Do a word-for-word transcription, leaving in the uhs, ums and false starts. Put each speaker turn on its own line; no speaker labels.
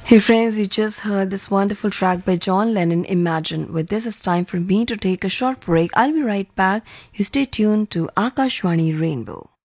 Hey friends, you just heard this wonderful track by John Lennon, Imagine. With this, it's time for me to take a short break. I'll be right back. You stay tuned to Akashwani Rainbow.